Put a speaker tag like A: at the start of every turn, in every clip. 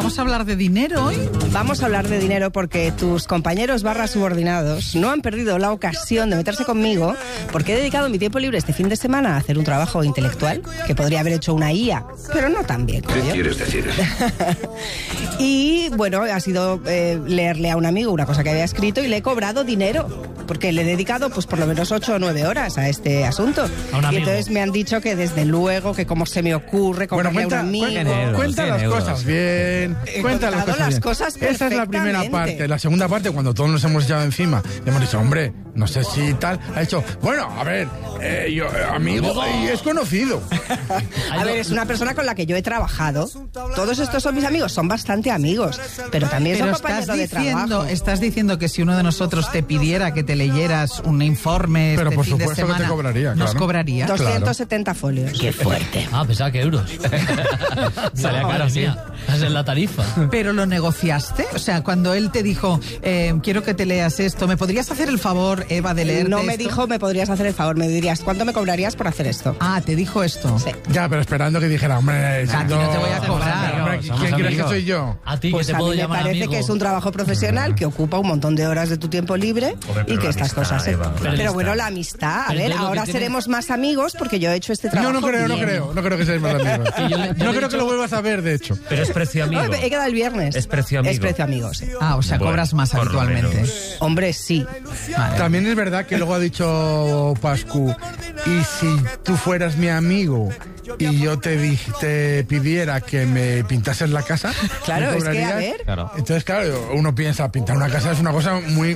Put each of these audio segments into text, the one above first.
A: ¿vamos a hablar de dinero hoy?
B: Vamos a hablar de dinero porque tus compañeros /subordinados no han perdido la ocasión de meterse conmigo porque he dedicado mi tiempo libre este fin de semana a hacer un trabajo intelectual que podría haber hecho una IA, pero no tan bien como yo.
C: ¿Qué quieres decir?
B: Y bueno, ha sido leerle a un amigo una cosa que había escrito y le he cobrado dinero porque le he dedicado pues por lo menos 8 o 9 horas a este asunto. Y entonces me han dicho que desde luego que cómo se me ocurre cobrarle a un amigo.
D: Cuenta las cosas bien. Cuenta las cosas bien. Esa es la primera parte. La segunda parte, cuando todos nos hemos echado encima, le hemos dicho, hombre, no sé si tal, ha dicho, bueno, a ver, yo, amigo, y es conocido.
B: A ver, es una persona con la que yo he trabajado. Todos estos son mis amigos, son bastante amigos, pero también son compañeros de trabajo.
A: Estás diciendo que si uno de nosotros te pidiera que te leyeras un informe
D: pero
A: este
D: por
A: fin de
D: supuesto
A: semana,
D: que te cobraría,
A: nos
D: claro.
A: cobraría.
B: 270 folios.
E: Qué fuerte.
F: Ah, pensaba que euros.
E: Salía caro, sí.
F: Esa es la tarifa.
A: ¿Pero lo negociaste? O sea, cuando él te dijo, quiero que te leas esto, ¿me podrías hacer el favor, Eva, de leerte
B: No me
A: esto?
B: dijo, me podrías hacer el favor, me dirías, ¿cuánto me cobrarías por hacer esto?
A: Ah, ¿te dijo esto?
B: Sí.
D: Ya, pero esperando que dijera, hombre,
A: A ti no te voy a cobrar.
D: Hombre, ¿quién crees que soy yo?
F: A ti
B: Pues
F: que te
B: a
F: puedo
B: mí me
F: llamar
B: parece
F: amigo.
B: que es un trabajo profesional que ocupa un montón de horas de tu tiempo libre y que estas cosas... Pero bueno, la amistad, a
F: Pero
B: ver,
F: entonces lo
B: ahora
F: que tienes-
B: seremos más amigos porque yo he hecho este trabajo.
D: No creo que seáis más amigos.
F: yo le he
D: No creo
F: dicho-
D: que lo vuelvas a ver, de hecho.
E: Pero es precio amigo.
B: No, he quedado el viernes.
E: Es precio amigo.
B: Es precio amigo, sí.
A: Ah, o sea,
E: Bueno,
A: cobras más
E: por lo
A: habitualmente.
E: menos.
B: Hombre, sí.
A: Vale.
D: También es verdad que luego ha dicho Pascu, y si tú fueras mi amigo y yo te pidiera que me pintases la casa,
B: Claro,
D: ¿me
B: es que, a
D: cobrarías?
B: ver...
E: Claro.
D: Entonces, claro, uno piensa, pintar una casa es una cosa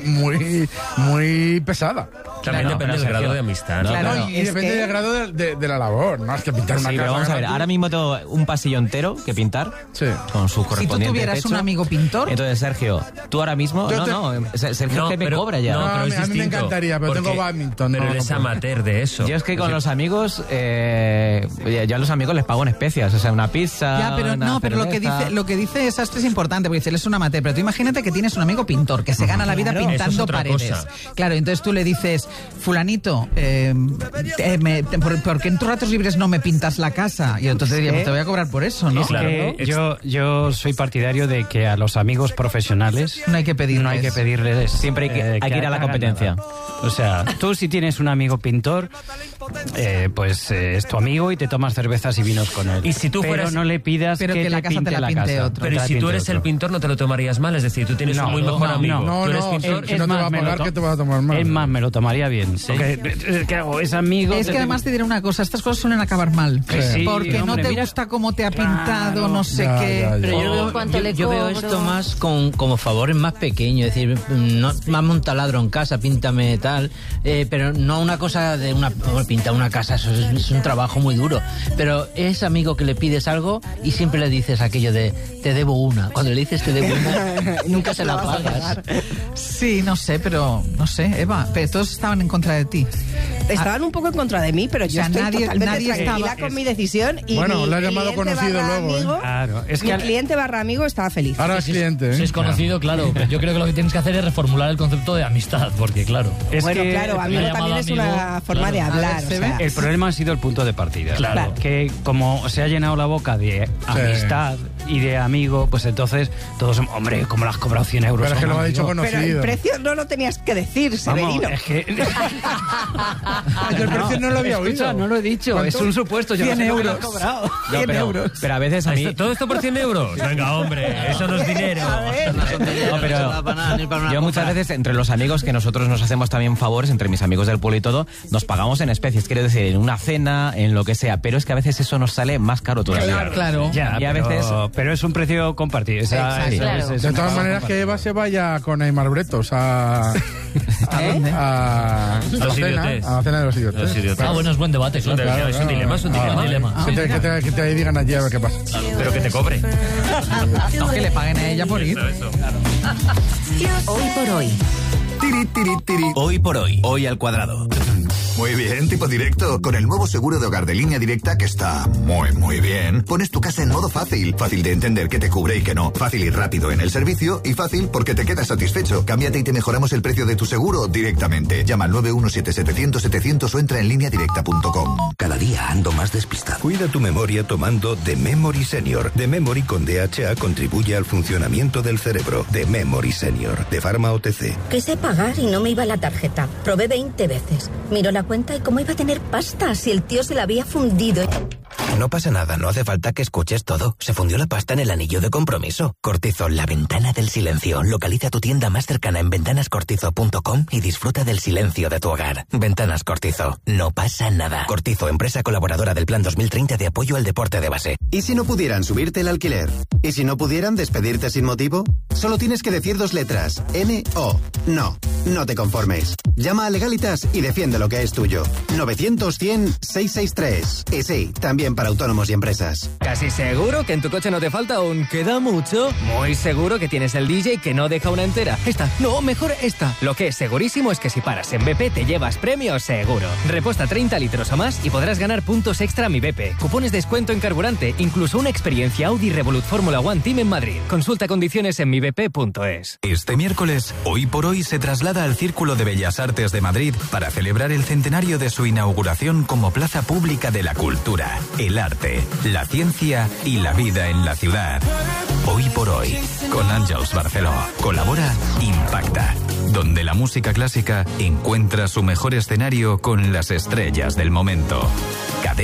D: muy pesada.
E: También depende del grado de amistad, ¿no?
A: Claro.
D: No, y
B: es
D: depende
B: que-
D: del grado de la labor, ¿no? Es que pintar una
G: Sí,
D: casa...
G: pero vamos a ver,
D: gratis-
G: ahora mismo tengo un pasillo entero que pintar
D: Sí.
G: con su
A: Si
G: correspondiente
A: tú tuvieras
G: techo.
A: un amigo pintor,
G: Entonces, Sergio, tú ahora mismo...
D: Yo
G: Sergio
E: No,
G: que me
E: pero-
G: cobra ya.
E: no,
D: No,
E: pero es
D: a mí me
E: distinto,
D: encantaría, pero tengo
E: porque-
D: badminton,
E: Pero
D: no
E: eres
D: lo compro.
E: amateur de eso.
G: Yo es que con los amigos, yo a los amigos les pago en especias, o sea, una pizza,
A: ya, pero
G: una
A: no, pero
G: cerveza.
A: lo que dice Sastre es importante, porque dice, él es un amateur, pero tú imagínate que tienes un amigo pintor que se gana la vida
B: Claro,
E: eso es
A: pintando
E: otra
A: paredes.
E: cosa.
A: Claro, entonces tú le dices, fulanito, ¿por qué en tus ratos libres no me pintas la casa? Y entonces diría, pues te voy a cobrar por eso, ¿no?
E: Claro.
H: Yo soy partidario de que a los amigos profesionales
A: No hay que pedirles.
H: no hay que pedirles.
G: Siempre hay que ir a la
H: hagan
G: competencia.
H: nada. O sea, tú si tienes un amigo pintor, pues es tu amigo y te tomas cervezas y vinos con él.
E: Y si tú
H: pero
E: fueras-
H: no le pidas
A: Pero
H: que
A: que la
H: te
A: casa
H: pinte
A: te la
H: la
A: pinte
H: casa.
A: otro.
E: Pero
H: Te la
E: si tú
H: pinte
E: eres
H: otro.
E: el pintor no te lo tomarías mal, es decir, tú tienes
H: No,
E: un muy mejor
H: no,
E: amigo.
H: no.
E: Tú eres
D: No,
E: pintor.
D: si no te va a
H: me lo
D: pagar,
H: to-
D: ¿qué te vas a tomar mal?
H: Es más, me lo tomaría bien. Porque, ¿qué hago? Es amigo.
A: Es que además te diré una cosa, estas cosas suelen acabar mal.
H: Sí,
A: porque
H: hombre,
A: no te
H: mira-
A: gusta cómo te ha pintado,
H: Claro.
A: no sé
D: Ya,
A: qué.
D: ya, ya.
I: Pero yo veo,
J: ¿Cuánto le
I: yo veo
J: cobro?
I: esto más como favores más pequeños, es decir, no más un taladro en casa, píntame tal, pero no una cosa de pintar una casa, eso es un trabajo muy duro. Pero es amigo que le pides algo y siempre le dices aquello de te debo una. Cuando le dices te debo una, nunca se la
B: vas a
I: pagas.
B: pagar.
A: Sí, no sé, Eva, pero todos estaban en contra de ti.
B: Estaban un poco en contra de mí, pero yo
A: O sea,
B: estoy
A: nadie
B: totalmente tranquila
A: estaba-
B: con mi decisión y
D: Bueno,
B: mi
D: le has llamado
B: cliente
D: conocido
B: barra
D: luego, ¿eh?
B: amigo,
H: Claro, es
B: mi
H: que
B: cliente / amigo estaba feliz.
D: Ahora es cliente,
F: Si
D: ¿eh?
F: es conocido, claro. Pero yo creo que lo que tienes que hacer es reformular el concepto de amistad, porque claro.
H: es
B: Bueno,
H: que
B: claro, amigo
F: una
B: también
F: llamada
B: es
F: amigo,
B: una forma
F: claro.
B: de hablar.
A: A ver, ¿se
B: o sea,
H: el problema ha sido el punto de partida.
F: Claro.
H: Que como se ha llenado la boca de amistad y de amigo, pues entonces todos, hombre, como le has cobrado 100 euros.
D: Pero es que
H: a un
D: lo ha dicho
H: amigo?
B: pero el
D: conocido.
B: precio no lo tenías que decir,
H: Vamos,
B: Severino.
H: es que...
D: Yo el precio no lo había
H: Escucha,
D: oído.
H: no lo he dicho,
D: ¿Cuánto?
H: es un supuesto. Yo
A: 100
H: no sé lo que le
A: euros.
H: has cobrado.
G: No,
A: 100 euros.
G: pero a veces a mí...
E: ¿Todo esto por 100 euros? Venga, hombre, eso no es dinero.
G: No, pero yo muchas veces entre los amigos que nosotros nos hacemos también favores, entre mis amigos del pueblo y todo, nos pagamos en especies, quiero decir, en una cena, en lo que sea, pero es que a veces eso nos sale más caro todavía.
A: Claro.
H: Ya,
G: Y a veces...
H: pero es un precio compartido. O sea,
A: Exacto.
H: es- es
D: De
H: una
D: todas
H: cosa
D: maneras, que Eva se vaya con Aymar Bretos a
A: dónde?
D: la
E: Los
D: cena,
E: idiotes.
D: a la cena de los idiotes.
E: Los idiotes.
F: Ah, bueno, es buen debate, claro.
E: Claro, es un dilema, es un dilema.
F: dilema.
D: Que te digan allí a ver qué pasa.
E: Pero que te cobre.
A: No, que le paguen a ella por ir.
E: Eso.
J: Hoy por hoy.
C: Hoy por hoy, hoy al cuadrado. Muy bien, tipo directo. Con el nuevo seguro de hogar de Línea Directa, que está muy bien, pones tu casa en modo fácil. Fácil de entender que te cubre y que no. Fácil y rápido en el servicio y fácil porque te quedas satisfecho. Cámbiate y te mejoramos el precio de tu seguro directamente. Llama al 917-700-700 o entra en lineadirecta.com.
J: Cada día ando más despistado. Cuida tu memoria tomando The Memory Senior. The Memory con DHA contribuye al funcionamiento del cerebro. The Memory Senior, de Pharma OTC.
K: Quise pagar y no me iba la tarjeta. Probé 20 veces. Miró la cuenta y cómo iba a tener pasta si el tío se la había fundido.
J: No pasa nada, no hace falta que escuches todo. Se fundió la pasta en el anillo de compromiso. Cortizo, la ventana del silencio. Localiza tu tienda más cercana en ventanascortizo.com y disfruta del silencio de tu hogar. Ventanas Cortizo, no pasa nada. Cortizo, empresa colaboradora del Plan 2030 de apoyo al deporte de base.
L: ¿Y si no pudieran subirte el alquiler? ¿Y si no pudieran despedirte sin motivo? Solo tienes que decir 2 letras. N-O. No, no te conformes. Llama a Legalitas y defiende lo que es tuyo. 900-100-663. Y sí, también para autónomos y empresas.
M: ¿Casi seguro que en tu coche no te falta un queda mucho? Muy seguro que tienes el DJ que no deja una entera. Esta, no, mejor esta. Lo que es segurísimo es que si paras en BP te llevas premios seguro. Reposta 30 litros o más y podrás ganar puntos extra a Mi BP. Cupones de descuento en carburante, incluso una experiencia Audi Revolut Fórmula One Team en Madrid. Consulta condiciones en mibp.es.
N: Este miércoles, Hoy por Hoy se traslada al Círculo de Bellas Artes de Madrid para celebrar el centenario de su inauguración como plaza pública de la cultura, el arte, la ciencia y la vida en la ciudad. Hoy por Hoy, con Àngels Barceló. Colabora Impacta, donde la música clásica encuentra su mejor escenario con las estrellas del momento. Cadena